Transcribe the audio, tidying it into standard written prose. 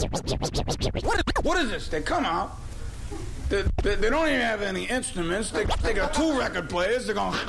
What is this? They come out. They don't even have any instruments. They got 2 record players. They're going.